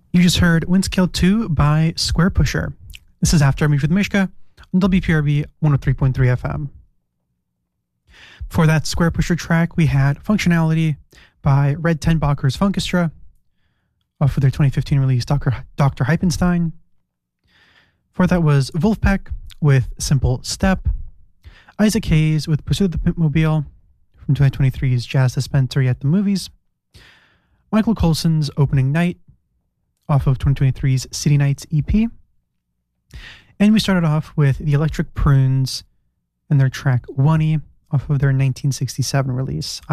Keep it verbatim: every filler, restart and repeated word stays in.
You just heard Windscale two by Square Pusher. This is After Meet with Mishka on W P R B one oh three point three F M. For that Square Pusher track, we had Functionality by Red Tenbacher's Funkestra off of their twenty fifteen release Doctor Doctor Hypenstein. For that was Wolfpack with Simple Step, Isaac Hayes with Pursuit of the Pimpmobile from twenty twenty-three's Jazz Dispensary at the Movies, Michael Coulson's Opening Night off of twenty twenty-three's City Nights E P. And we started off with the Electric Prunes and their track One E off of their nineteen sixty-seven release.